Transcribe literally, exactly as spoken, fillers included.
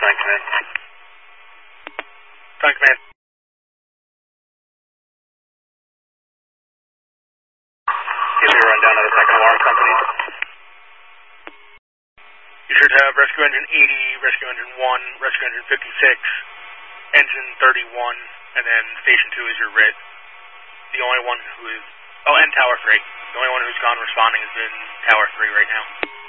Time Command. Time Command. Give me a rundown of the second alarm company. You should have rescue engine eighty, rescue engine one, rescue engine fifty-six, engine thirty-one, and then station two is your R I T. The only one who is, oh, and tower three. The only one who's gone responding has been tower three right now.